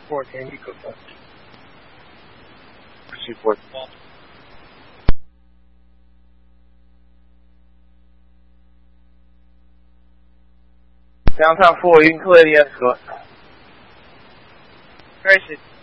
14, you go first. Proceed forth. Downtown 4, you can clear the escort. Gracie.